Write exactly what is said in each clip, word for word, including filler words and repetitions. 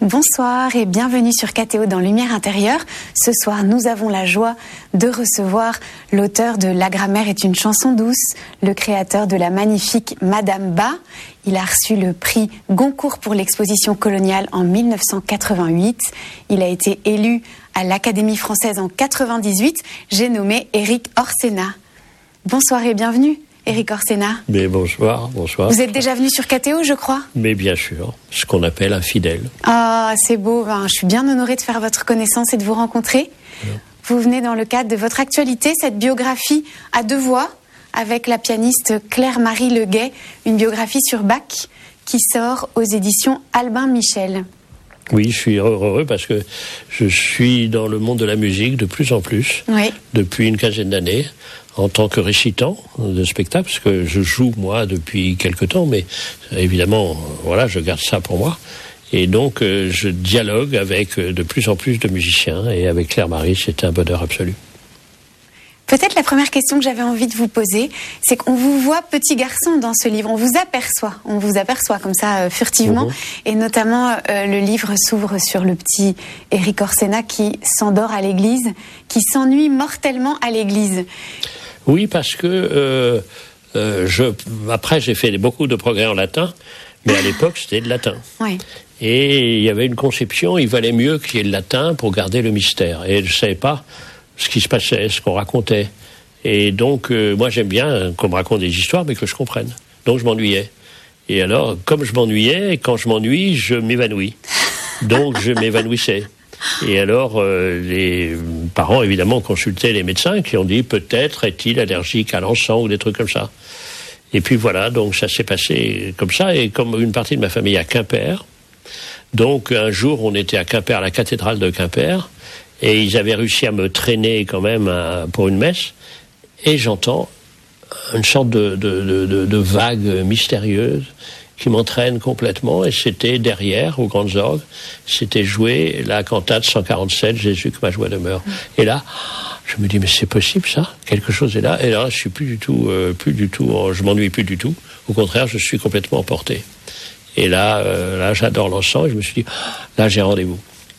Bonsoir et bienvenue sur K T O dans Lumière Intérieure. Ce soir, nous avons la joie de recevoir l'auteur de La grammaire est une chanson douce, le créateur de la magnifique Madame Bas. Il a reçu le prix Goncourt pour l'exposition coloniale en mille neuf cent quatre-vingt-huit. Il a été élu à l'Académie française en quatre-vingt-dix-huit. J'ai nommé Éric Orsena. Bonsoir et bienvenue. Éric Orsena. Mais bonsoir, bonsoir. Vous êtes déjà venu sur K T O, je crois? Mais bien sûr, ce qu'on appelle un fidèle. Ah, c'est beau. Ben, je suis bien honorée de faire votre connaissance et de vous rencontrer. Oui. Vous venez dans le cadre de votre actualité, cette biographie à deux voix, avec la pianiste Claire-Marie Leguet, une biographie sur Bach qui sort aux éditions Albin Michel. Oui, je suis heureux parce que je suis dans le monde de la musique de plus en plus, oui. depuis une quinzaine d'années, en tant que récitant de spectacle, parce que je joue, moi, depuis quelque temps, mais évidemment, voilà, je garde ça pour moi. Et donc, euh, je dialogue avec de plus en plus de musiciens, et avec Claire-Marie, c'est un bonheur absolu. Peut-être la première question que j'avais envie de vous poser, c'est qu'on vous voit petit garçon dans ce livre, on vous aperçoit, on vous aperçoit comme ça euh, furtivement, mmh. et notamment euh, le livre s'ouvre sur le petit Éric Orsena qui s'endort à l'église, qui s'ennuie mortellement à l'église. Oui, parce que euh, euh, je, après j'ai fait beaucoup de progrès en latin, mais à l'époque c'était de latin. Oui. Et il y avait une conception, il valait mieux qu'il y ait le latin pour garder le mystère. Et je ne savais pas ce qui se passait, ce qu'on racontait. Et donc, euh, moi j'aime bien qu'on me raconte des histoires, mais que je comprenne. Donc je m'ennuyais. Et alors, comme je m'ennuyais, quand je m'ennuie, je m'évanouis. Donc je m'évanouissais. Et alors, euh, les parents, évidemment, consultaient les médecins qui ont dit peut-être est-il allergique à l'encens ou des trucs comme ça. Et puis voilà, donc ça s'est passé comme ça. Et comme une partie de ma famille à Quimper, donc un jour on était à Quimper, à la cathédrale de Quimper, et ils avaient réussi à me traîner quand même à, pour une messe, et j'entends une sorte de, de, de, de, de vague mystérieuse qui m'entraîne complètement, et c'était derrière, aux grandes orgues, c'était joué la cantate cent quarante-sept, Jésus que ma joie demeure. Mmh. Et là, je me dis, mais c'est possible ça? Quelque chose est là, et là, je suis plus du tout, euh, plus du tout, je m'ennuie plus du tout. Au contraire, je suis complètement emporté. Et là, euh, là, j'adore l'encens, et je me suis dit, là, j'ai rendez-vous.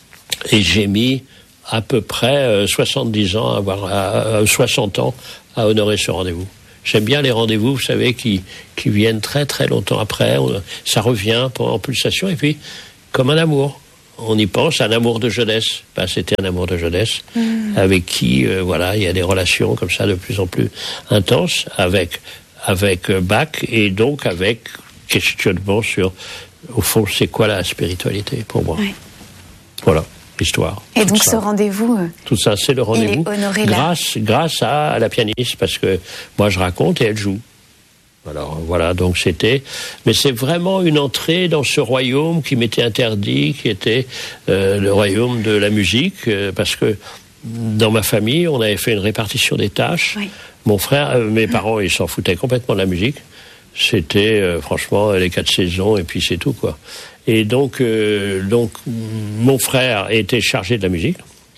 Et j'ai mis à peu près euh, soixante-dix ans, à avoir, à, à soixante ans, à honorer ce rendez-vous. J'aime bien les rendez-vous, vous savez, qui, qui viennent très très longtemps après. On, ça revient en pulsation, et puis, comme un amour. On y pense, un amour de jeunesse. Ben, c'était un amour de jeunesse, mmh. avec qui, euh, voilà, il y a des relations comme ça de plus en plus intenses, avec, avec euh, Bach, et donc avec questionnement sur, au fond, c'est quoi la spiritualité pour moi. Oui. Voilà. Histoire. Et donc ça. ce rendez-vous, euh, tout ça, c'est le rendez-vous. Grâce, là. grâce à, à la pianiste, parce que moi je raconte et elle joue. Alors voilà, donc c'était. Mais c'est vraiment une entrée dans ce royaume qui m'était interdit, qui était euh, le royaume de la musique, euh, parce que dans ma famille, on avait fait une répartition des tâches. Oui. Mon frère, euh, mes parents, ils s'en foutaient complètement de la musique. C'était euh, franchement les quatre saisons et puis c'est tout quoi. Et donc, euh, donc mon frère était chargé de la musique,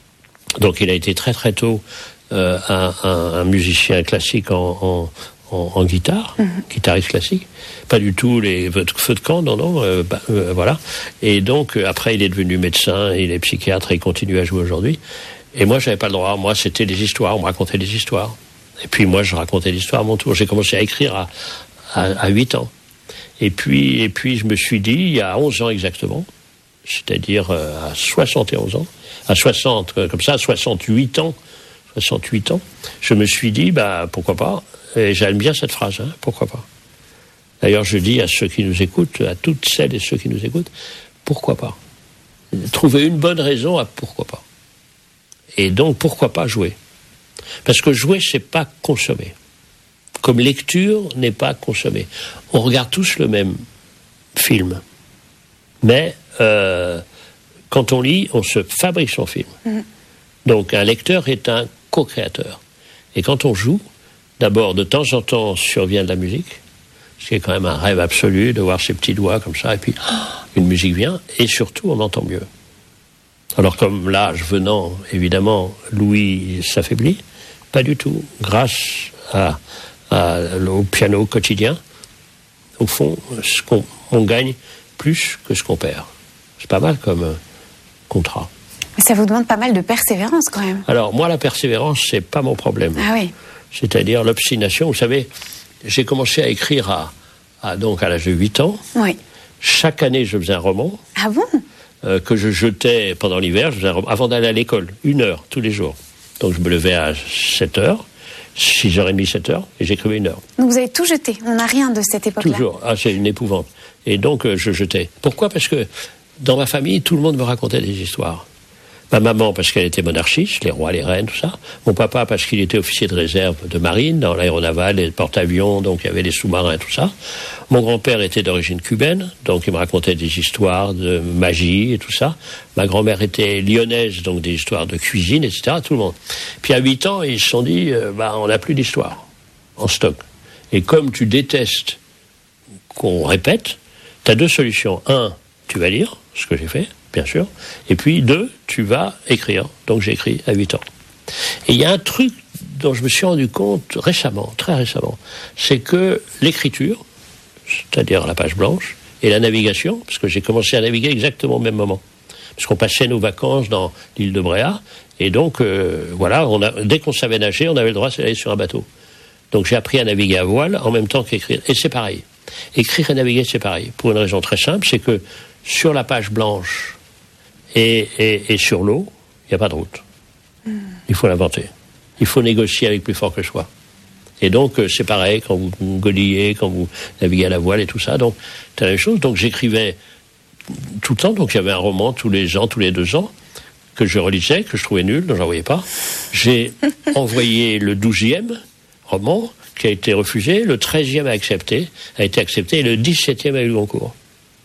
donc il a été très très tôt euh, un, un, un musicien classique en, en, en, en guitare, mm-hmm. guitariste classique, pas du tout les feux de camp, non non, euh, bah, euh, voilà. Et donc euh, après il est devenu médecin, il est psychiatre et il continue à jouer aujourd'hui. Et moi j'avais pas le droit, moi c'était des histoires, on me racontait des histoires. Et puis moi je racontais l'histoire à mon tour. J'ai commencé à écrire à à, à huit ans. Et puis, et puis, je me suis dit, il y a onze ans exactement, c'est-à-dire euh, à soixante et onze ans, à soixante, euh, comme ça, à soixante-huit ans, soixante-huit ans, je me suis dit, bah, pourquoi pas, et j'aime bien cette phrase, hein, pourquoi pas. D'ailleurs, je dis à ceux qui nous écoutent, à toutes celles et ceux qui nous écoutent, pourquoi pas. Trouver une bonne raison à pourquoi pas. Et donc, pourquoi pas jouer. Parce que jouer, c'est pas consommer. Comme lecture n'est pas consommée. On regarde tous le même film. Mais euh, quand on lit, on se fabrique son film. Mmh. Donc un lecteur est un co-créateur. Et quand on joue, d'abord, de temps en temps, survient de la musique, ce qui est quand même un rêve absolu, de voir ses petits doigts comme ça, et puis une musique vient, et surtout, on entend mieux. Alors comme l'âge venant, évidemment, l'ouïe s'affaiblit, pas du tout. Grâce à au piano quotidien, au fond, ce qu'on, on gagne plus que ce qu'on perd. C'est pas mal comme euh, contrat. Mais ça vous demande pas mal de persévérance quand même. Alors moi, la persévérance, c'est pas mon problème. Ah oui. C'est-à-dire l'obstination. Vous savez, j'ai commencé à écrire à, à donc à l'âge de huit ans. Oui. Chaque année, je faisais un roman. Ah bon? euh, que je jetais pendant l'hiver, je faisais un roman, avant d'aller à l'école, une heure tous les jours. Donc je me levais à sept heures, six heures trente, sept heures, et j'écrivais une heure. Donc vous avez tout jeté, on n'a rien de cette époque-là. Toujours, ah, c'est une épouvante. Et donc euh, je jetais. Pourquoi? Parce que dans ma famille, tout le monde me racontait des histoires. Ma maman, parce qu'elle était monarchiste, les rois, les reines, tout ça. Mon papa, parce qu'il était officier de réserve de marine, dans l'aéronaval, les porte-avions, donc il y avait les sous-marins, tout ça. Mon grand-père était d'origine cubaine, donc il me racontait des histoires de magie et tout ça. Ma grand-mère était lyonnaise, donc des histoires de cuisine, et cetera, tout le monde. Puis à huit ans, ils se sont dit, euh, bah, on n'a plus d'histoire en stock. Et comme tu détestes qu'on répète, tu as deux solutions. Un, tu vas lire, ce que j'ai fait, bien sûr. Et puis, deux, tu vas écrire. Donc, j'ai écrit à huit ans. Et il y a un truc dont je me suis rendu compte récemment, très récemment, c'est que l'écriture, c'est-à-dire la page blanche, et la navigation, parce que j'ai commencé à naviguer exactement au même moment. Parce qu'on passait nos vacances dans l'île de Bréa, et donc, euh, voilà, on a, dès qu'on savait nager, on avait le droit d'aller sur un bateau. Donc, j'ai appris à naviguer à voile en même temps qu'écrire. Et c'est pareil. Écrire et naviguer, c'est pareil. Pour une raison très simple, c'est que sur la page blanche, Et, et, et sur l'eau, il n'y a pas de route. Mm. Il faut l'inventer. Il faut négocier avec plus fort que soi. Et donc, euh, c'est pareil quand vous, vous godillez, quand vous naviguez à la voile et tout ça. Donc, c'est la même chose. Donc, j'écrivais tout le temps. Donc, il y avait un roman tous les ans, tous les deux ans, que je relisais, que je trouvais nul, dont j'en voyais pas. J'ai envoyé le douzième roman, qui a été refusé. Le treizième a accepté, a été accepté. Et le dix-septième a eu le concours.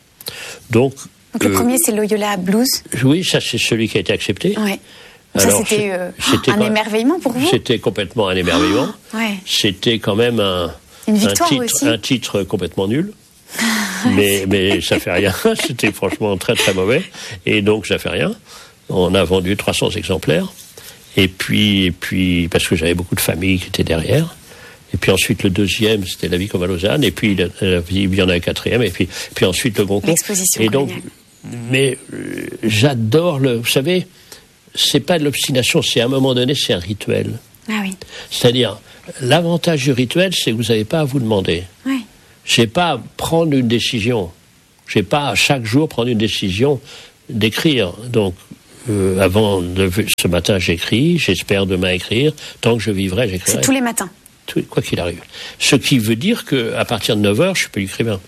Donc, Donc le euh, premier, c'est Loyola Blues. Oui, ça, c'est celui qui a été accepté. Ouais. Ça, Alors, c'était, euh, c'était un quand, émerveillement pour vous? C'était complètement un émerveillement. Oh, ouais. C'était quand même un, Une victoire un, titre, aussi. un titre complètement nul. mais, mais ça fait rien. C'était franchement très, très mauvais. Et donc, ça fait rien. On a vendu trois cents exemplaires. Et puis, et puis, parce que j'avais beaucoup de familles qui étaient derrière. Et puis ensuite, le deuxième, c'était La vie comme à Lausanne. Et puis, il y en a un quatrième. Et puis, puis ensuite, le concours. L'exposition. Et donc, mais euh, j'adore le... Vous savez, c'est pas de l'obstination, c'est à un moment donné, c'est un rituel. Ah oui. C'est-à-dire, l'avantage du rituel, c'est que vous n'avez pas à vous demander. Oui. Je n'ai pas à prendre une décision. Je n'ai pas à chaque jour prendre une décision d'écrire. Donc, euh, avant de... Ce matin, j'écris. J'espère demain écrire. Tant que je vivrai, j'écrirai. C'est tous les matins. Quoi qu'il arrive. Ce qui veut dire qu'à partir de neuf heures, je suis plus écrivain.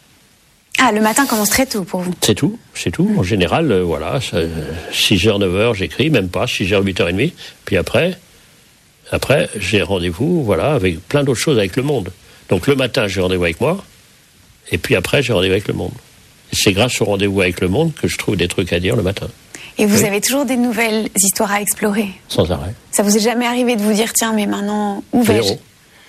Ah, le matin commence très tôt pour vous. C'est tout, c'est tout. En général, euh, voilà, ça, six heures, neuf heures, j'écris, même pas, six heures, huit heures trente. Puis après, après, j'ai rendez-vous, voilà, avec plein d'autres choses avec le monde. Donc le matin, j'ai rendez-vous avec moi, et puis après, j'ai rendez-vous avec le monde. Et c'est grâce au rendez-vous avec le monde que je trouve des trucs à dire le matin. Et vous oui. avez toujours des nouvelles histoires à explorer? Sans arrêt. Ça vous est jamais arrivé de vous dire, tiens, mais maintenant, où vais-je? Zéro.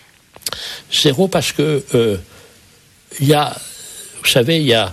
Zéro parce que euh, il y a... Vous savez, il y a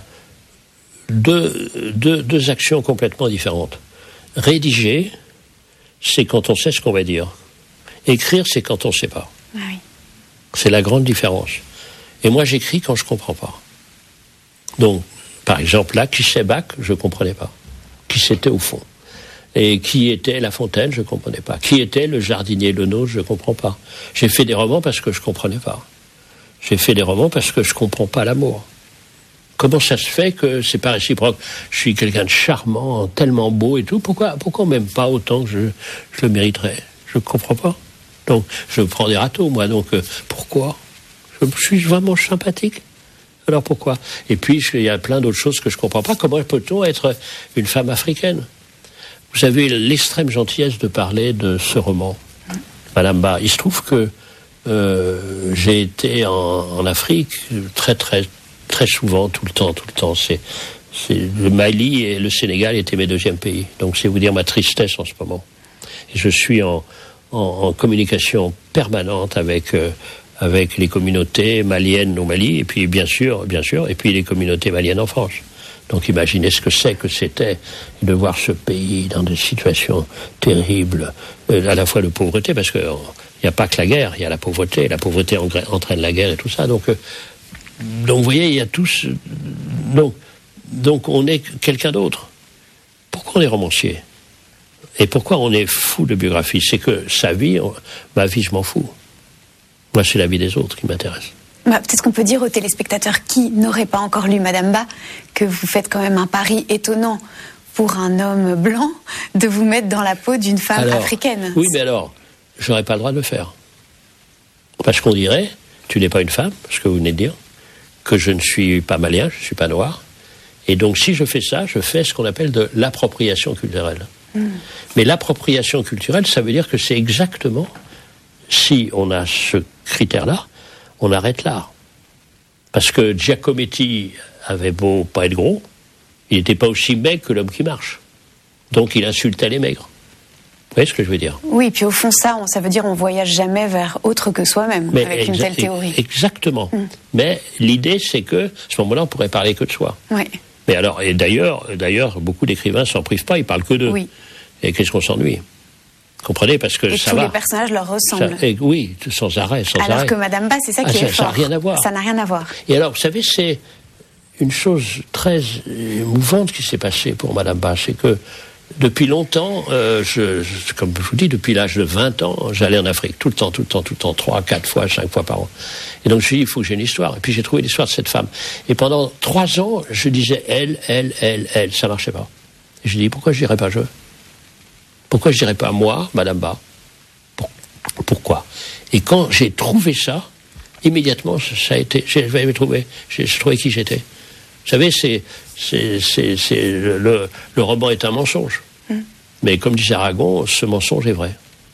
deux, deux, deux actions complètement différentes. Rédiger, c'est quand on sait ce qu'on va dire. Écrire, c'est quand on ne sait pas. Ah oui. C'est la grande différence. Et moi, j'écris quand je ne comprends pas. Donc, par exemple, là, qui c'est Bach, je ne comprenais pas. Qui c'était au fond. Et qui était La Fontaine, je ne comprenais pas. Qui était le jardinier Lenôtre, je ne comprends pas. J'ai fait des romans parce que je ne comprenais pas. J'ai fait des romans parce que je ne comprends pas l'amour. Comment ça se fait que c'est pas réciproque? Je suis quelqu'un de charmant, tellement beau et tout. Pourquoi, pourquoi on m'aime pas autant que je, je le mériterais? Je ne comprends pas. Donc, je prends des râteaux, moi. Donc, euh, pourquoi? Je, je suis vraiment sympathique. Alors, pourquoi? Et puis, il y a plein d'autres choses que je ne comprends pas. Comment peut-on être une femme africaine? Vous avez l'extrême gentillesse de parler de ce roman, Madame Ba. Il se trouve que euh, j'ai été en, en Afrique très, très... Très souvent, tout le temps, tout le temps. C'est, c'est le Mali et le Sénégal étaient mes deuxièmes pays. Donc, c'est vous dire ma tristesse en ce moment. Et je suis en, en, en communication permanente avec euh, avec les communautés maliennes au Mali, et puis bien sûr, bien sûr, et puis les communautés maliennes en France. Donc, imaginez ce que c'est que c'était de voir ce pays dans des situations terribles, euh, à la fois de pauvreté, parce que il n'y a pas que la guerre, il y a la pauvreté. La pauvreté entraîne la guerre et tout ça. Donc euh, Donc, vous voyez, il y a tous... Donc, donc on est quelqu'un d'autre. Pourquoi on est romancier? Et pourquoi on est fou de biographie? C'est que sa vie, on, ma vie, je m'en fous. Moi, c'est la vie des autres qui m'intéresse. Bah, peut-être qu'on peut dire aux téléspectateurs qui n'auraient pas encore lu Madame Ba que vous faites quand même un pari étonnant pour un homme blanc de vous mettre dans la peau d'une femme alors, africaine. Oui, mais alors, j'aurais pas le droit de le faire. Parce qu'on dirait, tu n'es pas une femme, ce que vous venez de dire, que je ne suis pas malien, je ne suis pas noir. Et donc, si je fais ça, je fais ce qu'on appelle de l'appropriation culturelle. Mmh. Mais l'appropriation culturelle, ça veut dire que c'est exactement, si on a ce critère-là, on arrête l'art. Parce que Giacometti avait beau pas être gros, il n'était pas aussi maigre que l'homme qui marche. Donc il insultait les maigres. Vous voyez ce que je veux dire? Oui, puis au fond, ça, on, ça veut dire on voyage jamais vers autre que soi-même, mais avec exa- une telle théorie. Exactement. Mm. Mais l'idée, c'est que, à ce moment-là, on pourrait parler que de soi. Oui. Mais alors, et d'ailleurs, d'ailleurs, beaucoup d'écrivains s'en privent pas, ils parlent que d'eux. Oui. Et qu'est-ce qu'on s'ennuie? Comprenez, parce que et ça tous va. les personnages leur ressemblent. Ça, et, oui, sans arrêt, sans alors arrêt. que Madame Ba, c'est ça ah, qui ça, est fort. Ça n'a rien à voir. Ça n'a rien à voir. Et alors, vous savez, c'est une chose très émouvante qui s'est passée pour Madame Ba, c'est que depuis longtemps, euh, je, je, comme je vous dis, depuis l'âge de vingt ans, j'allais en Afrique, tout le temps, tout le temps, tout le temps, trois, quatre fois, cinq fois par an. Et donc je me suis dit, il faut que j'ai une histoire. Et puis j'ai trouvé l'histoire de cette femme. Et pendant trois ans, je disais elle, elle, elle, elle, ça marchait pas. Et je dis, pourquoi je dirais pas je? Pourquoi je dirais pas moi, Madame Ba? Pour, pourquoi? Et quand j'ai trouvé ça, immédiatement, ça a été, j'avais trouvé, j'ai trouvé qui j'étais. Vous savez, c'est, c'est, c'est, c'est le, le, le roman est un mensonge. Mmh. Mais comme disait Aragon, ce mensonge est vrai.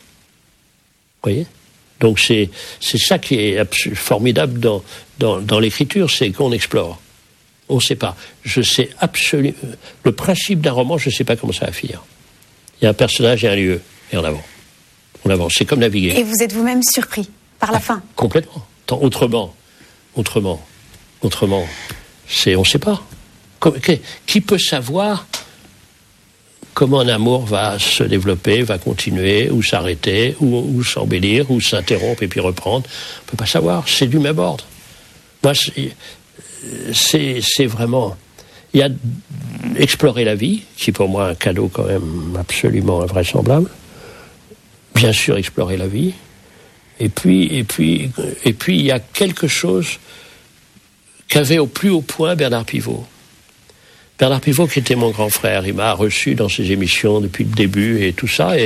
Vous voyez? Donc c'est, c'est ça qui est absolu, formidable dans, dans, dans l'écriture, c'est qu'on explore. On ne sait pas. Je sais absolument. Le principe d'un roman, je ne sais pas comment ça va finir. Il y a un personnage et un lieu, et on avance. On avance. C'est comme naviguer. Et vous êtes vous-même surpris par la ah, fin? Complètement. Autrement. Autrement. Autrement. C'est, on ne sait pas. Qui peut savoir comment un amour va se développer, va continuer, ou s'arrêter, ou, ou s'embellir, ou s'interrompre et puis reprendre? On ne peut pas savoir. C'est du même ordre. Moi, c'est, c'est, c'est vraiment... Il y a explorer la vie, qui est pour moi un cadeau quand même absolument invraisemblable. Bien sûr, explorer la vie. Et puis, et puis, et puis, il y a quelque chose qu'avait au plus haut point Bernard Pivot. Bernard Pivot, qui était mon grand frère, il m'a reçu dans ses émissions depuis le début et tout ça. Et